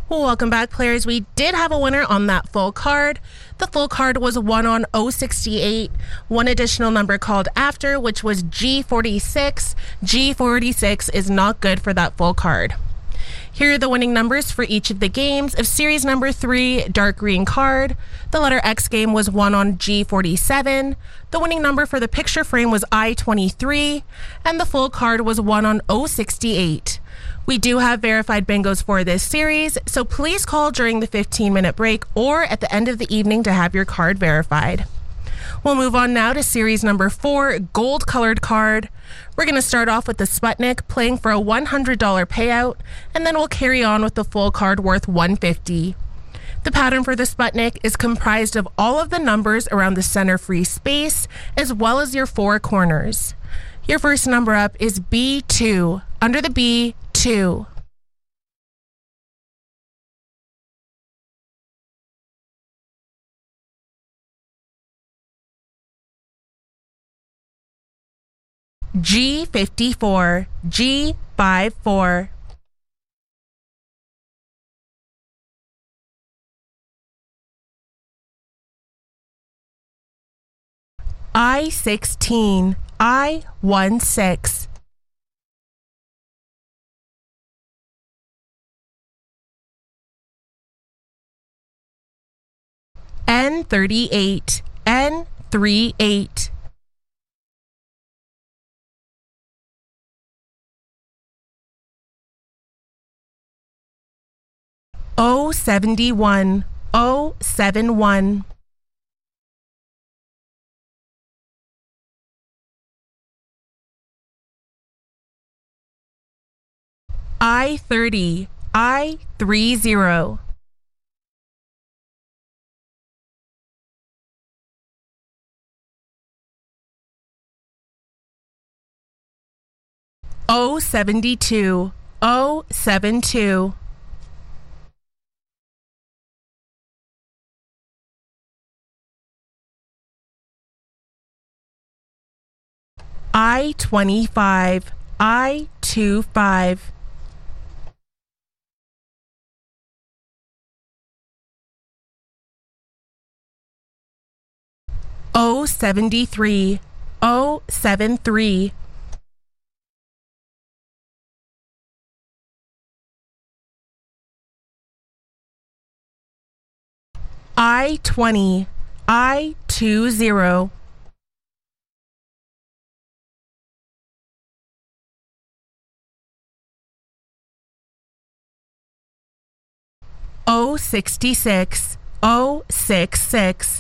Welcome back, players. We did have a winner on that full card. The full card was 1 on 068. One additional number called after, which was G46. G46 is not good for that full card. Here are the winning numbers for each of the games. Of series number 3, dark green card, the letter X game was 1 on G47. The winning number for the picture frame was I23, and the full card was 1 on 068. We do have verified bingos for this series, so please call during the 15-minute break or at the end of the evening to have your card verified. We'll move on now to series number 4, gold colored card. We're going to start off with the Sputnik playing for a $100 payout, and then we'll carry on with the full card worth $150. The pattern for the Sputnik is comprised of all of the numbers around the center free space, as well as your 4 corners. Your first number up is B2. Under the B, 2. G54, G54. I16, I16. N38, N38. O71, O71. I30, I30. O72, O72. I25, I25. O73, O73. I20, I20. O66, O66.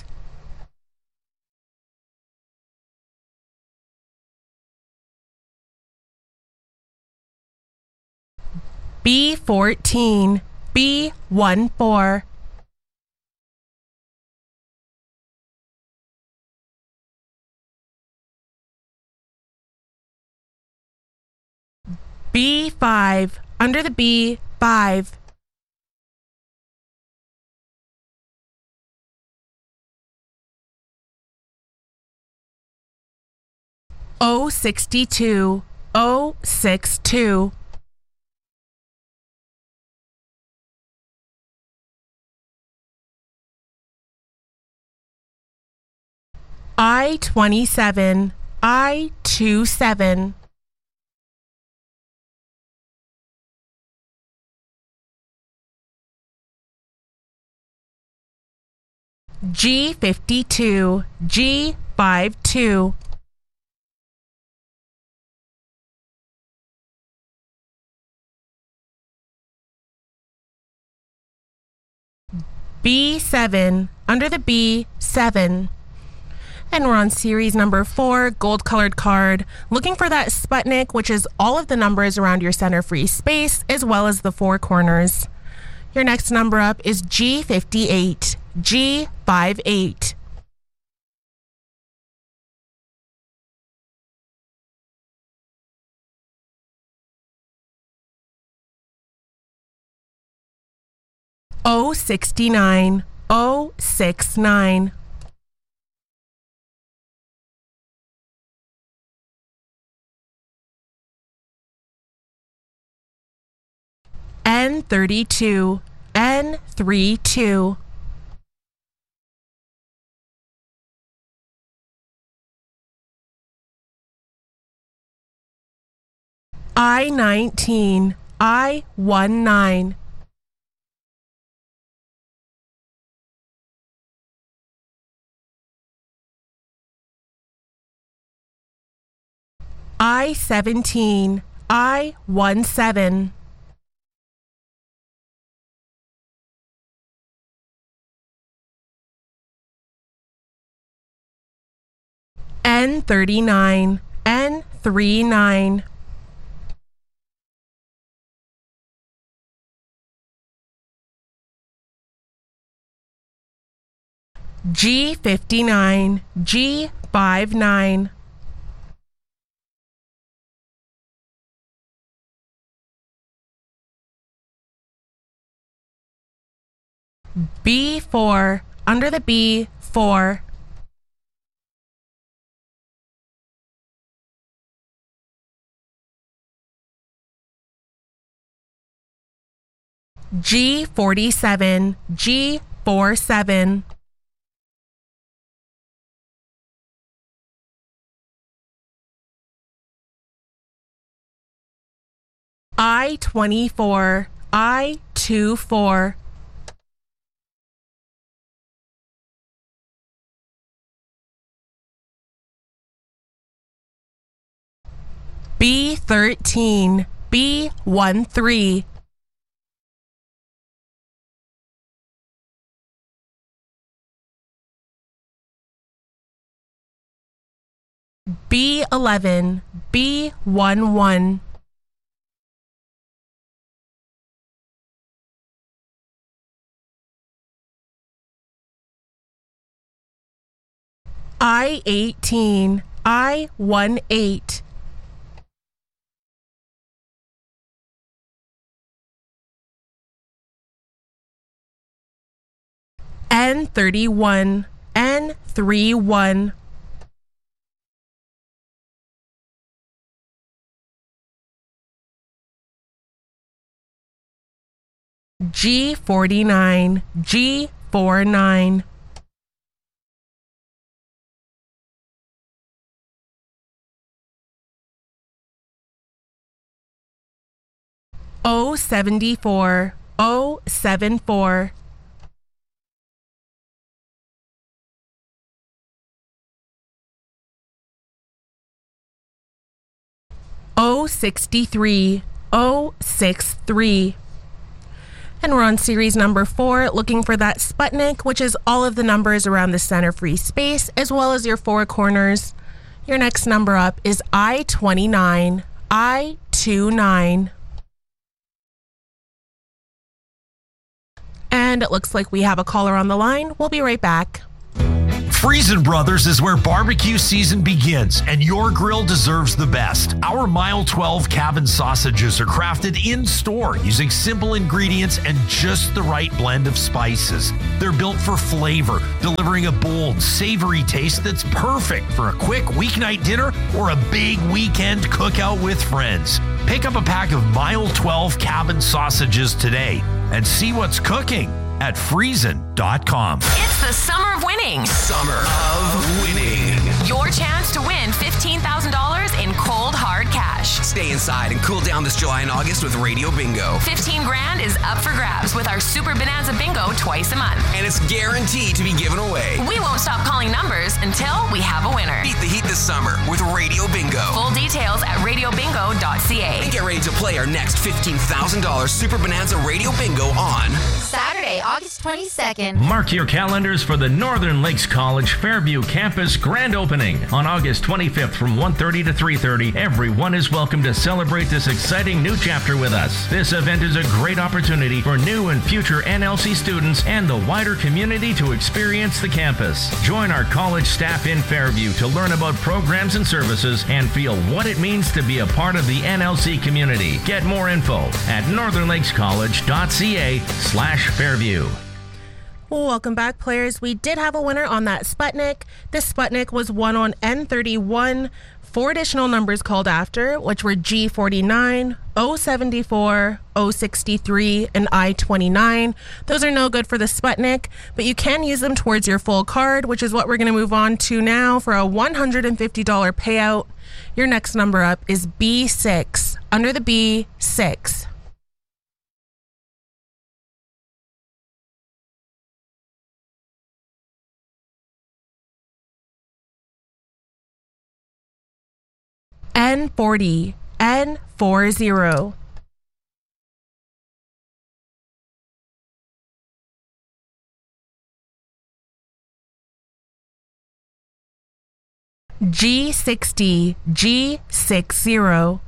B14, B14. B5, under the B, 5. O62, O62. I27, I27. G52, G52. B7, under the B, 7. And we're on series number 4, gold colored card, looking for that Sputnik, which is all of the numbers around your center free space, as well as the 4 corners. Your next number up is G58, G58. O69, O69. N32, N32. I-19, I-19. I-17, I-17. N39, N39. G59, G59. B4, under the B, 4. G47, G47. I-24, I-24. B13, B13. B11, B11. I-18, I-18. N31, N31. G49, G49. O74, O74. O63, O63. And we're on series number 4, looking for that Sputnik, which is all of the numbers around the center free space, as well as your 4 corners. Your next number up is I-29, I-29. And it looks like we have a caller on the line. We'll be right back. Friesen Brothers is where barbecue season begins, and your grill deserves the best. Our Mile 12 cabin sausages are crafted in-store using simple ingredients and just the right blend of spices. They're built for flavor, delivering a bold, savory taste that's perfect for a quick weeknight dinner or a big weekend cookout with friends. Pick up a pack of Mile 12 cabin sausages today and see what's cooking at Friesen.com. It's the summer of winning. Summer of winning. Your chance to win $15,000 in cold, hard cash. Stay inside and cool down this July and August with Radio Bingo. 15 grand is up for grabs with our Super Bonanza Bingo twice a month. And it's guaranteed to be given away. We won't stop calling numbers until we have a winner. Beat the heat this summer with Radio Bingo. Full details at radiobingo.ca. And get ready to play our next $15,000 Super Bonanza Radio Bingo on Saturday, August 22nd. Mark your calendars for the Northern Lakes College Fairview Campus grand opening on August 25th from 1:30 to 3:30. Everyone is welcome to celebrate this exciting new chapter with us. This event is a great opportunity for new and future NLC students and the wider community to experience the campus. Join our college staff in Fairview to learn about programs and services and feel what it means to be a part of the NLC community. Get more info at northernlakescollege.ca/Fairview. Welcome back, players. We did have a winner on that Sputnik. This Sputnik was won on N31. 4 additional numbers called after, which were G49, O74, O63, and I29. Those are no good for the Sputnik, but you can use them towards your full card, which is what we're going to move on to now for a $150 payout. Your next number up is B6, under the B, 6. N40, N40. G60, G60.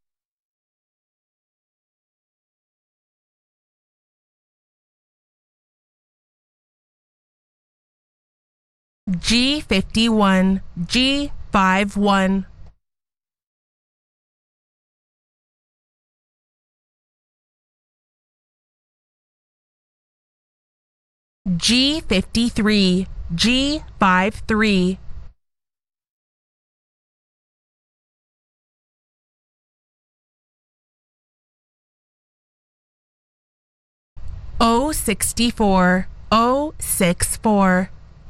G51, G51. G53, G53. O64, O64.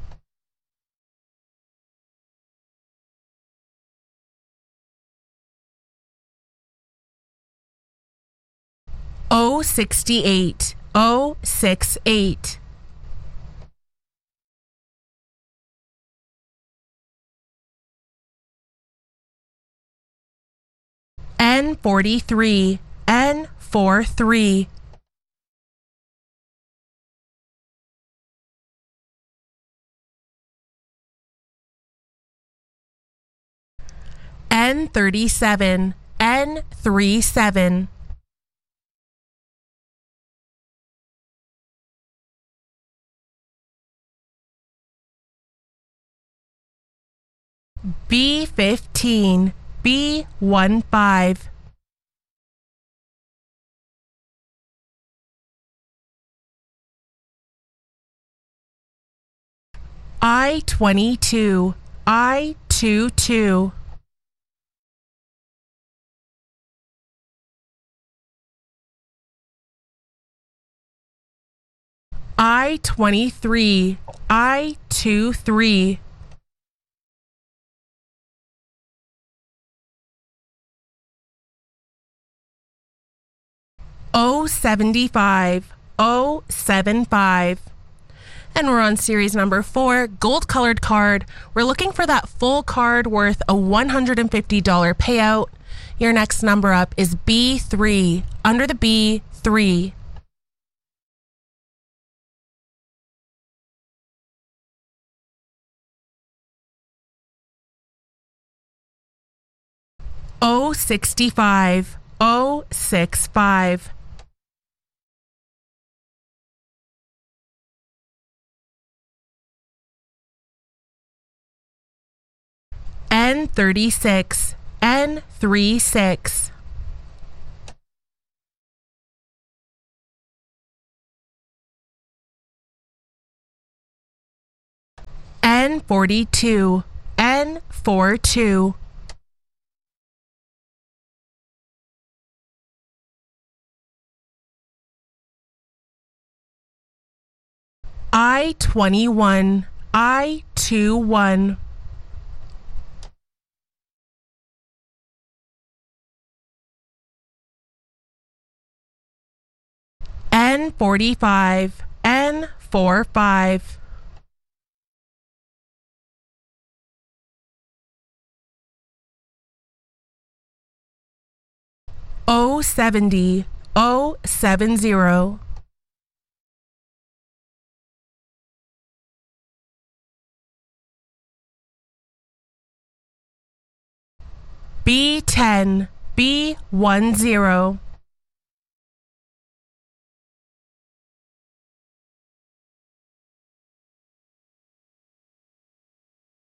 O68, O68. N43, N43. N37, N37. B15, B15. I22, I22. I23, I23. O75, O75. And we're on series number 4, gold colored card. We're looking for that full card worth a $150 payout. Your next number up is B3, under the B, 3. O65, O65. N36, N36. N42, N42. I21, I21. N45, N45. O70, O70. B10, B10.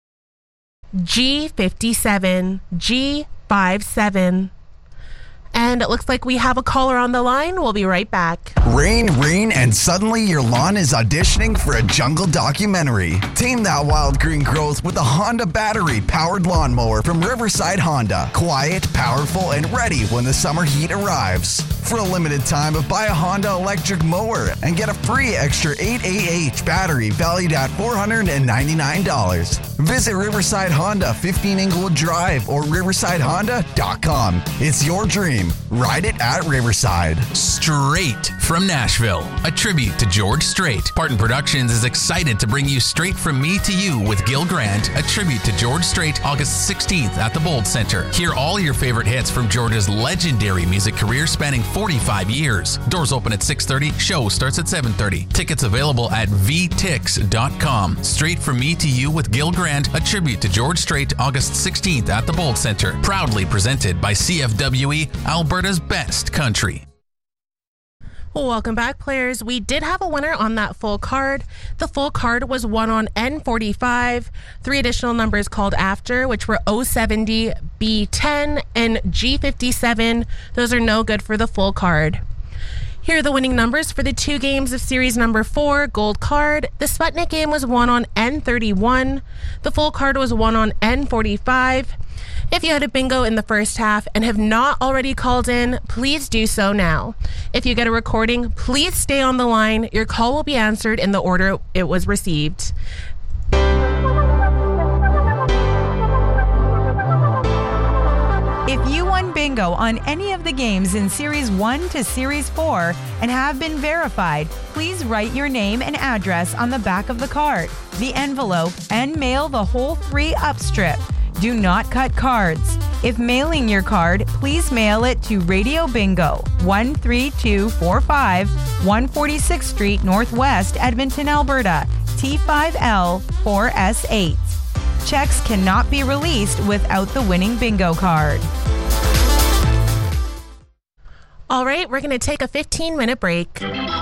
G57, G57. And And it looks like we have a caller on the line. We'll be right back. Rain, and suddenly your lawn is auditioning for a jungle documentary. Tame that wild green growth with a Honda battery-powered lawnmower from Riverside Honda. Quiet, powerful, and ready when the summer heat arrives. For a limited time, buy a Honda electric mower and get a free extra 8AH battery valued at $499. Visit Riverside Honda, 15 Inglewood Drive, or riversidehonda.com. It's your dream. Ride it at Riverside. Straight from Nashville, a tribute to George Strait. Parton Productions is excited to bring you Straight From Me to You with Gil Grant, a tribute to George Strait, August 16th at the Bold Center. Hear all your favorite hits from George's legendary music career spanning 45 years. Doors open at 6:30. Show starts at 7:30. Tickets available at vtix.com. Straight From Me to You with Gil Grant, a tribute to George Strait, August 16th at the Bold Center. Proudly presented by CFWE, Alberta's best country. Well, welcome back, players. We did have a winner on that full card. The full card was won on N45. 3 additional numbers called after, which were 070, B10, and G57. Those are no good for the full card. Here are the winning numbers for the 2 games of series number 4, gold card. The Sputnik game was won on N31. The full card was won on N45. If you had a bingo in the first half and have not already called in, please do so now. If you get a recording, please stay on the line. Your call will be answered in the order it was received. If you won bingo on any of the games in Series 1 to Series 4 and have been verified, please write your name and address on the back of the card, the envelope, and mail the whole 3-up strip. Do not cut cards. If mailing your card, please mail it to Radio Bingo, 13245 146th Street Northwest, Edmonton, Alberta, T5L 4S8. Checks cannot be released without the winning bingo card. All right, we're going to take a 15-minute break.